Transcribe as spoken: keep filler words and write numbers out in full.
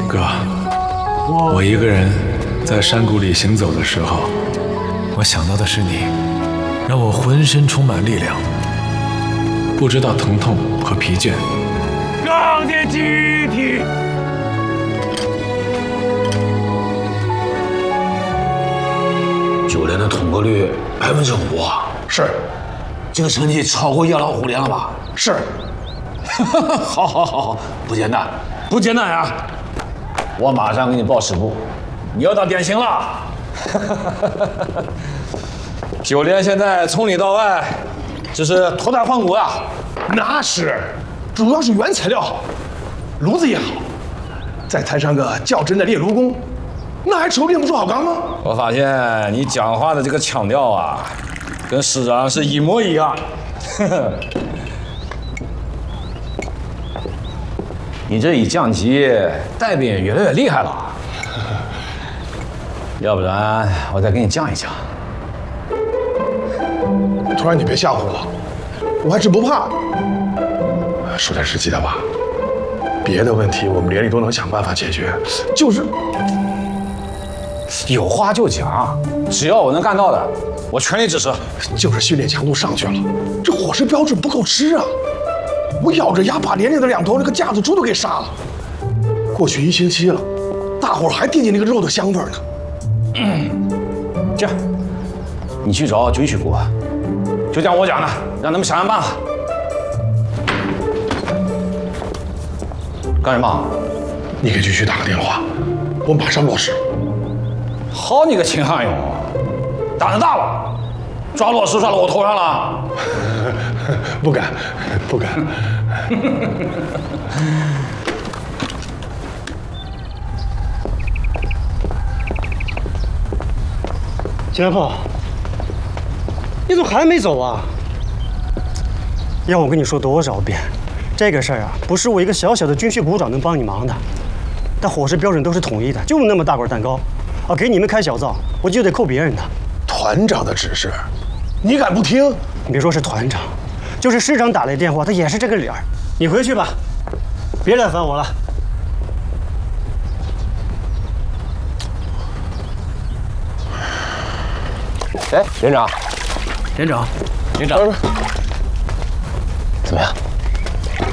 哥，我一个人在山谷里行走的时候，我想到的是你，让我浑身充满力量，不知道疼痛和疲倦。 钢铁集体。 九连的通过率百分之五啊！ 是， 这个成绩超过夜老虎连了吧？ 是。 好，好，好，好，不简单，不简单呀！我马上给你报师部，你要当典型了。九连现在从里到外，只是脱胎换骨呀。 那是，主要是原材料好，炉子也好，再摊上个较真的炼炉工，那还愁炼不出好钢吗？ 我发现你讲话的这个腔调啊，跟师长是一模一样。你这一降级，带兵越来越厉害了。要不然我再给你降一降。 突然，你别吓唬我，我还真不怕。说点实际的吧，别的问题我们连里都能想办法解决，就是有话就讲，只要我能干到的，我全力支持。 就是训练强度上去了，这伙食标准不够吃啊！我咬着牙把连连的两头那个架子猪都给杀了。过去一星期了，大伙儿还惦记那个肉的香味呢。 嗯，这样，你去找军需部，就像我讲的，让他们想想办法。干什么？ 你给军需打个电话，我马上落实。 好你个秦汉勇，胆子大了，抓落实抓到我头上了。 不敢，不敢。 前夫，你怎么还没走啊？让我跟你说多少遍，这个事儿啊，不是我一个小小的军需股长能帮你忙的。但伙食标准都是统一的，就那么大块蛋糕，啊，给你们开小灶，我就得扣别人的。 团长的指示，你敢不听？ 你别说是团长，就是师长打来电话，他也是这个脸儿。你回去吧，别来烦我了。 哎，连长， 连长， 连长， 呃怎么样？